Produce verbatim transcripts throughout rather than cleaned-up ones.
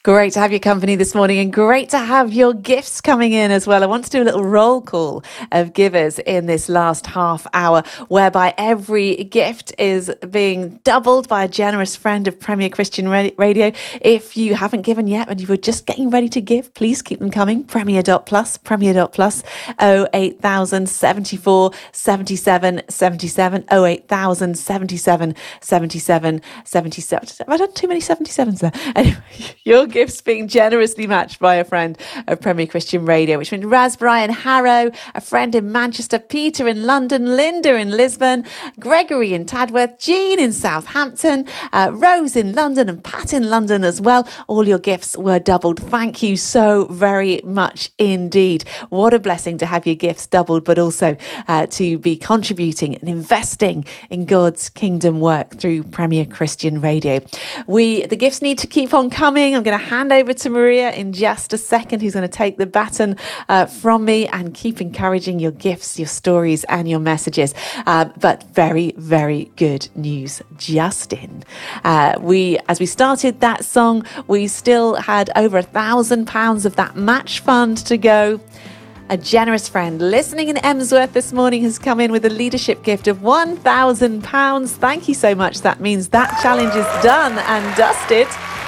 Great to have your company this morning, and great to have your gifts coming in as well. I want to do a little roll call of givers in this last half hour, whereby every gift is being doubled by a generous friend of Premier Christian Radio. If you haven't given yet and you were just getting ready to give, please keep them coming. Premier dot plus, Premier dot plus, oh eight thousand seventy-four seventy-seven seventy-seven, oh eight thousand seventy-seven seventy-seven seventy-seven. Have I done too many seventy-sevens there? Anyway, your gifts being generously matched by a friend of Premier Christian Radio, which means Raz, Brian, Harrow, a friend in Manchester, Peter in London, Linda in Lisbon, Gregory in Tadworth, Jean in Southampton, uh, Rose in London, and Pat in London as well. All your gifts were doubled. Thank you so very much indeed. What a blessing to have your gifts doubled, but also uh, to be contributing and investing in God's kingdom work through Premier Christian Radio. We the gifts need to keep on coming. I'm going to hand over to Maria in just a second, who's going to take the baton uh, from me and keep encouraging your gifts, your stories and your messages. Uh, but very, very good news just in. Uh, we, as we started that song, we still had over a thousand pounds of that match fund to go. A generous friend listening in Emsworth this morning has come in with a leadership gift of one thousand pounds. Thank you so much. That means that challenge is done and dusted.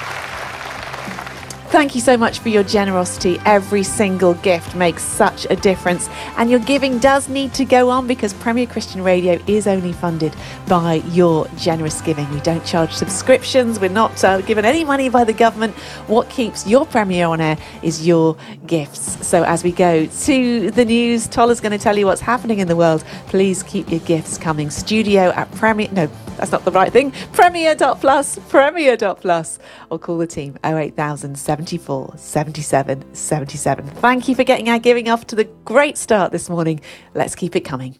Thank you so much for your generosity. Every single gift makes such a difference, and your giving does need to go on because Premier Christian Radio is only funded by your generous giving. We don't charge subscriptions. We're not uh, given any money by the government. What keeps your Premier on air is your gifts. So as we go to the news, Tola's going to tell you what's happening in the world. Please keep your gifts coming. Studio at Premier... No, that's not the right thing. Premier dot plus, Premier dot plus, or call the team oh eight thousand seventy-four seventy-seven seventy-seven. Thank you for getting our giving off to the great start this morning. Let's keep it coming.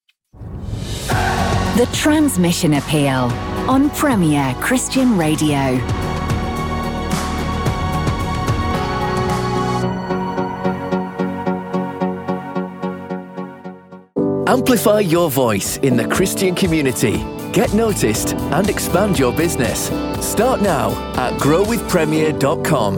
The Transmission Appeal on Premier Christian Radio. Amplify your voice in the Christian community. Get noticed and expand your business. Start now at grow with premier dot com.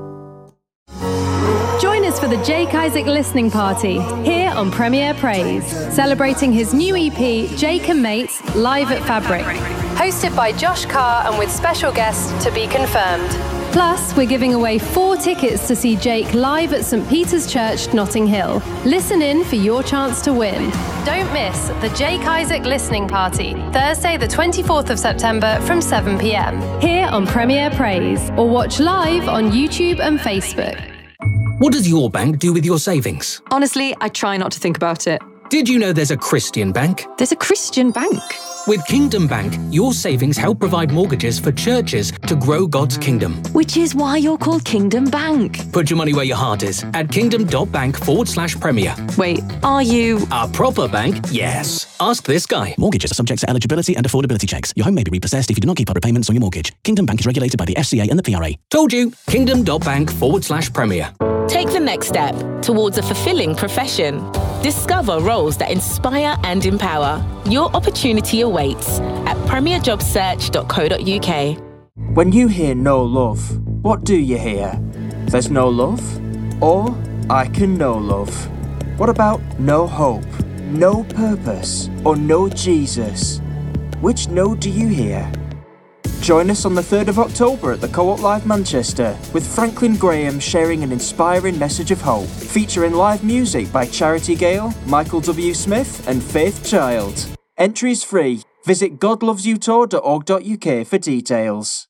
Join us for the Jake Isaac listening party here on Premier Praise, celebrating his new E P, Jake and Mates, live at Fabric. Hosted by Josh Carr and with special guests to be confirmed. Plus, we're giving away four tickets to see Jake live at St Peter's Church, Notting Hill. Listen in for your chance to win. Don't miss the Jake Isaac listening party, Thursday the twenty-fourth of September from seven p.m. here on Premier Praise, or watch live on YouTube and Facebook. What does your bank do with your savings? Honestly, I try not to think about it. Did you know there's a Christian bank? There's a Christian bank? With Kingdom Bank, your savings help provide mortgages for churches to grow God's kingdom. Which is why you're called Kingdom Bank. Put your money where your heart is at kingdom.bank forward slash premier. Wait, are you... A proper bank? Yes. Ask this guy. Mortgages are subject to eligibility and affordability checks. Your home may be repossessed if you do not keep up repayments on your mortgage. Kingdom Bank is regulated by the F C A and the P R A. Told you. Kingdom.bank forward slash premier. Take the next step towards a fulfilling profession. Discover roles that inspire and empower. Your opportunity awaits at premier job search dot co dot uk. When you hear no love, what do you hear? There's no love? Or I can know love? What about no hope, no purpose, or no Jesus? Which no do you hear? Join us on the third of October at the Co-op Live Manchester with Franklin Graham sharing an inspiring message of hope, featuring live music by Charity Gale, Michael W. Smith and Faith Child. Entries free. Visit god loves you tour dot org dot uk for details.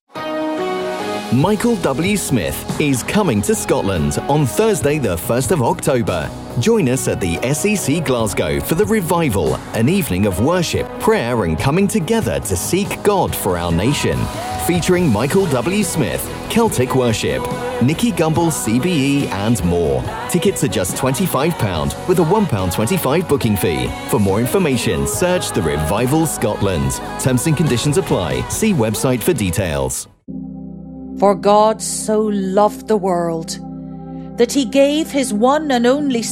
Michael W. Smith is coming to Scotland on Thursday the first of October. Join us at the S E C Glasgow for the Revival, an evening of worship, prayer and coming together to seek God for our nation. Featuring Michael W. Smith, Celtic Worship, Nicky Gumbel C B E and more. Tickets are just twenty-five pounds with a one pound twenty-five booking fee. For more information, search The Revival Scotland. Terms and conditions apply. See website for details. For God so loved the world, that he gave his one and only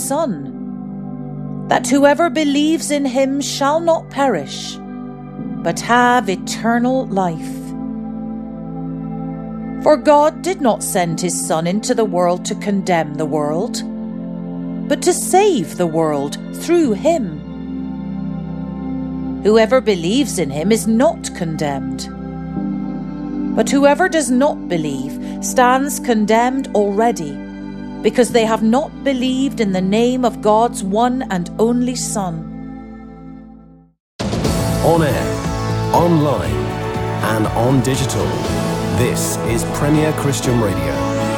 Son, that whoever believes in him shall not perish, but have eternal life. For God did not send his Son into the world to condemn the world, but to save the world through him. Whoever believes in him is not condemned, but whoever does not believe stands condemned already, because they have not believed in the name of God's one and only Son. On air, online, and on digital, this is Premier Christian Radio.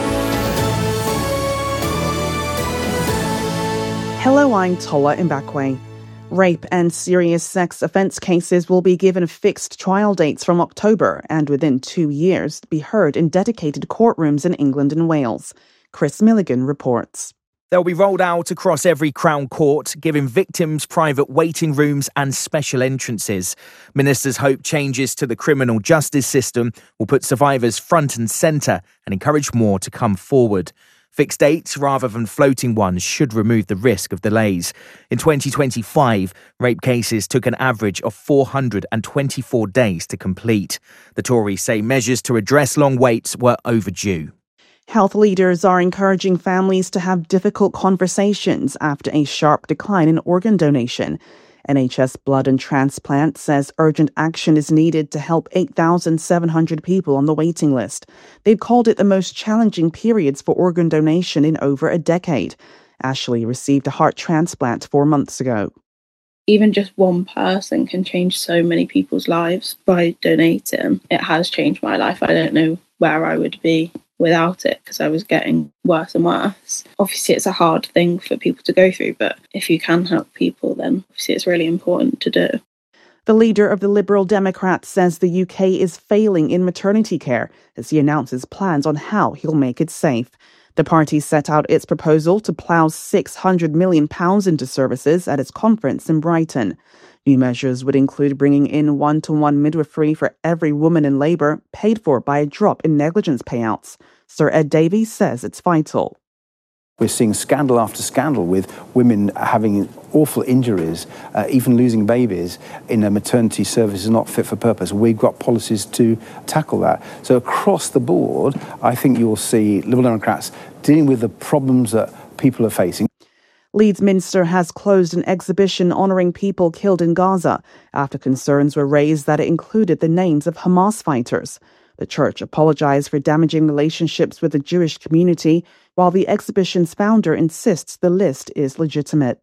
Hello, I'm Tola Mbakwe. Rape and serious sex offence cases will be given fixed trial dates from October and within two years be heard in dedicated courtrooms in England and Wales. Chris Milligan reports. They'll be rolled out across every Crown Court, giving victims private waiting rooms and special entrances. Ministers hope changes to the criminal justice system will put survivors front and centre and encourage more to come forward. Fixed dates rather than floating ones should remove the risk of delays. In twenty twenty-five, rape cases took an average of four hundred twenty-four days to complete. The Tories say measures to address long waits were overdue. Health leaders are encouraging families to have difficult conversations after a sharp decline in organ donation. N H S Blood and Transplant says urgent action is needed to help eight thousand seven hundred people on the waiting list. They've called it the most challenging periods for organ donation in over a decade. Ashley received a heart transplant four months ago. Even just one person can change so many people's lives by donating. It has changed my life. I don't know where I would be without it because I was getting worse and worse. Obviously, it's a hard thing for people to go through, but if you can help people, then obviously it's really important to do. The leader of the Liberal Democrats says the U K is failing in maternity care as he announces plans on how he'll make it safe. The party set out its proposal to plough six hundred million pounds into services at its conference in Brighton. New measures would include bringing in one-to-one midwifery for every woman in labour, paid for by a drop in negligence payouts. Sir Ed Davies says it's vital. We're seeing scandal after scandal with women having awful injuries, uh, even losing babies in a maternity service is not fit for purpose. We've got policies to tackle that. So across the board, I think you'll see Liberal Democrats dealing with the problems that people are facing. Leeds Minster has closed an exhibition honouring people killed in Gaza after concerns were raised that it included the names of Hamas fighters. The church apologised for damaging relationships with the Jewish community, while the exhibition's founder insists the list is legitimate.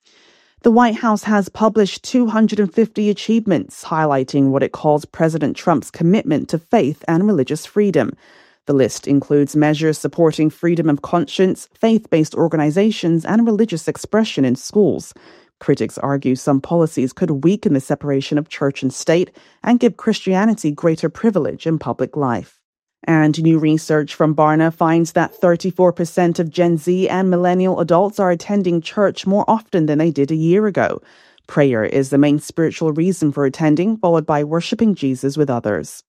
The White House has published two hundred fifty achievements, highlighting what it calls President Trump's commitment to faith and religious freedom. The list includes measures supporting freedom of conscience, faith-based organizations, and religious expression in schools. Critics argue some policies could weaken the separation of church and state and give Christianity greater privilege in public life. And new research from Barna finds that thirty-four percent of Gen Z and millennial adults are attending church more often than they did a year ago. Prayer is the main spiritual reason for attending, followed by worshipping Jesus with others.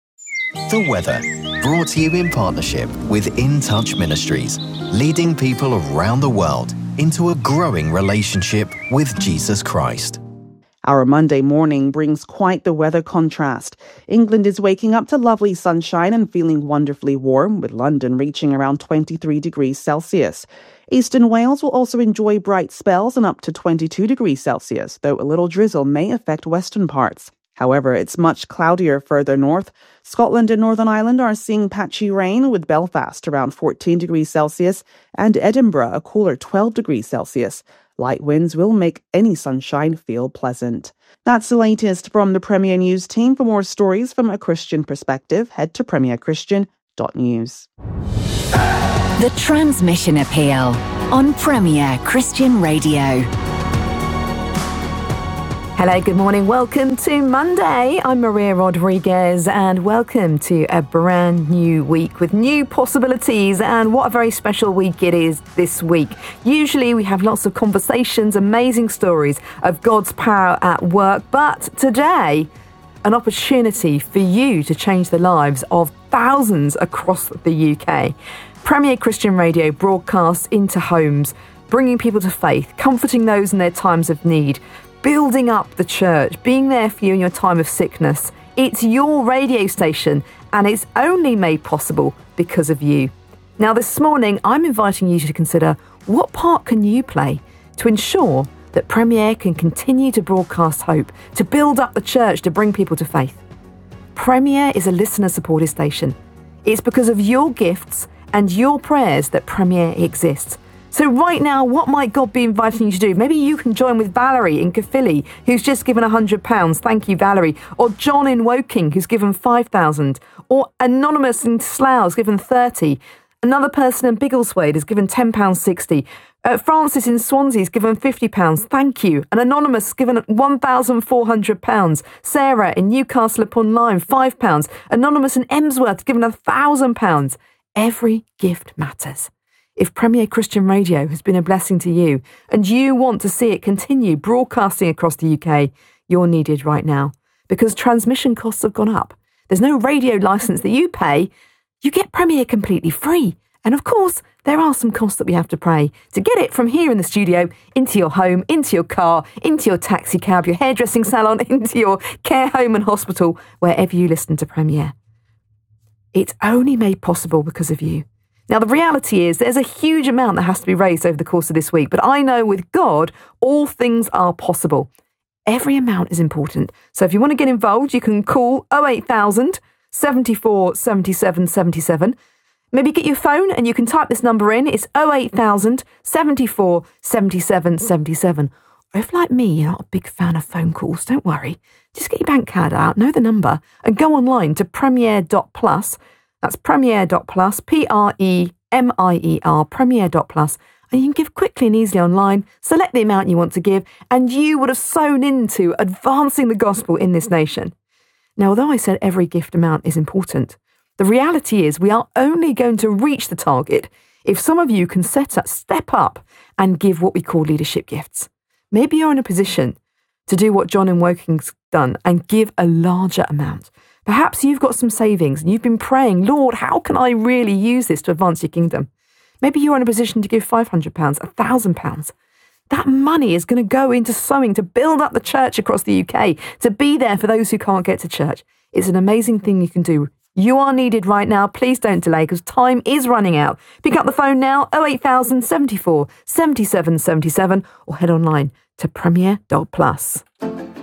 The weather, brought to you in partnership with In Touch Ministries, leading people around the world into a growing relationship with Jesus Christ. Our Monday morning brings quite the weather contrast. England is waking up to lovely sunshine and feeling wonderfully warm, with London reaching around twenty-three degrees Celsius. Eastern Wales will also enjoy bright spells and up to twenty-two degrees Celsius, though a little drizzle may affect western parts. However, it's much cloudier further north. Scotland and Northern Ireland are seeing patchy rain, with Belfast around fourteen degrees Celsius and Edinburgh a cooler twelve degrees Celsius. Light winds will make any sunshine feel pleasant. That's the latest from the Premier News team. For more stories from a Christian perspective, head to premier christian dot news. The Transmission Appeal on Premier Christian Radio. Hello, good morning. Welcome to Monday. I'm Maria Rodriguez and welcome to a brand new week with new possibilities. And what a very special week it is this week. Usually we have lots of conversations, amazing stories of God's power at work. But today, an opportunity for you to change the lives of thousands across the U K. Premier Christian Radio broadcasts into homes, bringing people to faith, comforting those in their times of need, building up the church, being there for you in your time of sickness. It's your radio station and it's only made possible because of you. Now, this morning, I'm inviting you to consider what part can you play to ensure that Premier can continue to broadcast hope, to build up the church, to bring people to faith. Premier is a listener-supported station. It's because of your gifts and your prayers that Premier exists. So right now, what might God be inviting you to do? Maybe you can join with Valerie in Caerphilly, who's just given one hundred pounds. Thank you, Valerie. Or John in Woking, who's given five thousand. Or Anonymous in Slough has given thirty. Another person in Biggleswade has given ten pounds sixty. Uh, Francis in Swansea has given fifty pounds. Thank you. And Anonymous has given one thousand four hundred pounds. Sarah in Newcastle upon Lyme, five pounds. Anonymous in Emsworth has given one thousand pounds. Every gift matters. If Premier Christian Radio has been a blessing to you and you want to see it continue broadcasting across the U K, you're needed right now because transmission costs have gone up. There's no radio licence that you pay. You get Premier completely free. And of course, there are some costs that we have to pay to get it from here in the studio into your home, into your car, into your taxi cab, your hairdressing salon, into your care home and hospital, wherever you listen to Premier. It's only made possible because of you. Now, the reality is there's a huge amount that has to be raised over the course of this week, but I know with God, all things are possible. Every amount is important. So if you want to get involved, you can call oh eight thousand, seventy-four, seventy-seven, seventy-seven. Maybe get your phone and you can type this number in. It's oh eight thousand, seventy-four, seventy-seven, seventy-seven. Or if, like me, you're not a big fan of phone calls, don't worry. Just get your bank card out, know the number, and go online to premier dot plus. That's premier dot plus, P R E M I E R, premier dot plus. And you can give quickly and easily online, select the amount you want to give, and you would have sown into advancing the gospel in this nation. Now, although I said every gift amount is important, the reality is we are only going to reach the target if some of you can set up, step up and give what we call leadership gifts. Maybe you're in a position to do what John in Woking's done and give a larger amount. Perhaps you've got some savings and you've been praying, Lord, how can I really use this to advance your kingdom? Maybe you're in a position to give five hundred pounds, one thousand pounds. That money is going to go into sowing to build up the church across the U K, to be there for those who can't get to church. It's an amazing thing you can do. You are needed right now. Please don't delay because time is running out. Pick up the phone now, oh eight thousand, seventy-four, seventy-seven, seventy-seven, or head online to premier dot plus.